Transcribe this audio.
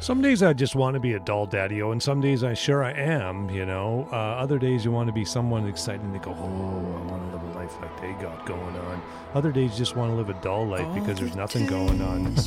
Some days I just want to be a dull daddy-o, and some days I am, Other days you want to be someone exciting to go, oh, I want to live a life like they got going on. Other days you just want to live a dull life because there's nothing going on.